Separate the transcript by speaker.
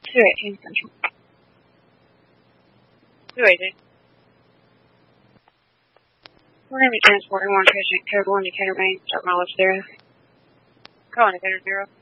Speaker 1: 218 Central. 280. We're going to be transporting one patient, code 1 Decatur Main, start mileage 0. Call indicator 0.